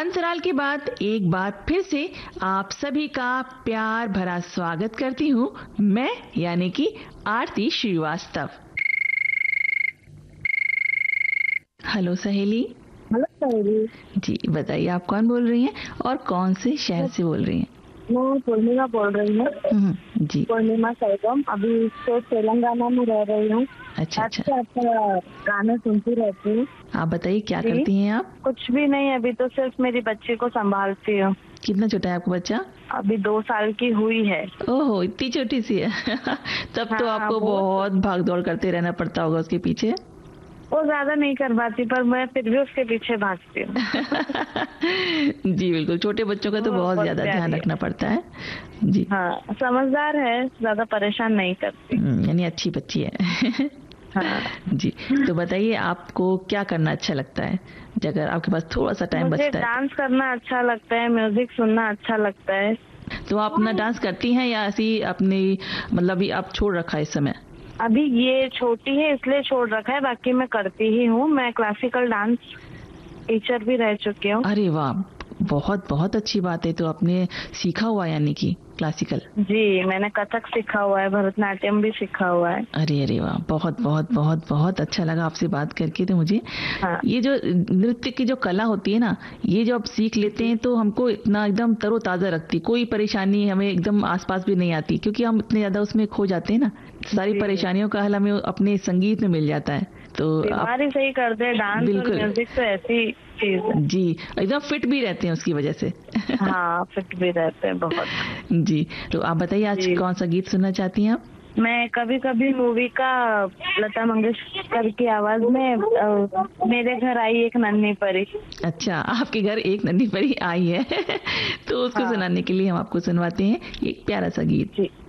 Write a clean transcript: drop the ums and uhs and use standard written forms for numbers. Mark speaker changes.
Speaker 1: अंतराल के बाद एक बार फिर से आप सभी का प्यार भरा स्वागत करती हूँ मैं, यानी कि आरती श्रीवास्तव। हेलो सहेली।
Speaker 2: हेलो सहेली
Speaker 1: जी बताइए, आप कौन बोल रही हैं और कौन से शहर से बोल रही हैं?
Speaker 2: मैं पूर्णिमा बोल रही हूँ।
Speaker 1: जी,
Speaker 2: पूर्णिमा सैगम। अभी तो तेलंगाना में रह रही हूँ।
Speaker 1: अच्छा।
Speaker 2: अच्छा गाने सुनती रहती हूँ।
Speaker 1: आप बताइए क्या करती हैं आप?
Speaker 2: कुछ भी नहीं, अभी तो सिर्फ मेरी बच्ची को संभालती हूँ।
Speaker 1: कितना छोटा है आपका बच्चा?
Speaker 2: अभी 2 साल की हुई है।
Speaker 1: ओहो, इतनी छोटी सी है। तब तो आपको बहुत भाग दौड़ करते रहना पड़ता होगा उसके पीछे।
Speaker 2: वो ज्यादा नहीं कर पाती, पर मैं फिर भी उसके पीछे भागती हूँ।
Speaker 1: जी बिल्कुल, छोटे बच्चों का तो बहुत ज्यादा ध्यान रखना पड़ता है। जी
Speaker 2: हाँ, समझदार है, ज्यादा परेशान नहीं करती।
Speaker 1: यानी अच्छी बच्ची है।
Speaker 2: हाँ।
Speaker 1: जी, तो बताइए आपको क्या करना अच्छा लगता है अगर आपके पास थोड़ा सा टाइम बचता है?
Speaker 2: मुझे डांस करना अच्छा लगता है, म्यूजिक सुनना अच्छा लगता है।
Speaker 1: तो आप अपना डांस करती हैं या ऐसी अपनी, मतलब अभी आप छोड़ रखा है इस समय?
Speaker 2: अभी ये छोटी है इसलिए छोड़ रखा है, बाकी मैं करती ही हूँ। मैं क्लासिकल डांस टीचर भी रह चुकी हूँ।
Speaker 1: अरे वाह, बहुत बहुत अच्छी बात है। तो आपने सीखा हुआ है यानी कि क्लासिकल?
Speaker 2: जी, मैंने कथक सीखा हुआ है, भरतनाट्यम भी सीखा हुआ है।
Speaker 1: अरे वाह, बहुत बहुत बहुत बहुत अच्छा लगा आपसे बात करके। तो मुझे ये जो नृत्य की जो कला होती है ना, ये जो आप सीख लेते हैं तो हमको इतना एकदम तरोताजा रखती, कोई परेशानी हमें एकदम आसपास भी नहीं आती, क्योंकि हम इतने ज्यादा उसमें खो जाते हैं ना। सारी परेशानियों का हल हमें अपने संगीत में मिल जाता है। तो
Speaker 2: बीमारी सही कर दे डांस और म्यूजिक, तो ऐसी चीज है।
Speaker 1: जी, एकदम फिट भी रहते हैं उसकी वजह से।
Speaker 2: हाँ, फिट भी रहते हैं बहुत।
Speaker 1: जी, तो आप बताइए आज कौन सा गीत सुनना चाहती हैं आप?
Speaker 2: मैं कभी कभी मूवी का लता मंगेशकर की आवाज में मेरे घर आई एक नन्ही परी।
Speaker 1: अच्छा, आपके घर एक नन्ही परी आई है। तो उसको सुनाने के लिए हम आपको सुनवाते हैं एक प्यारा सा गीत।
Speaker 2: जी।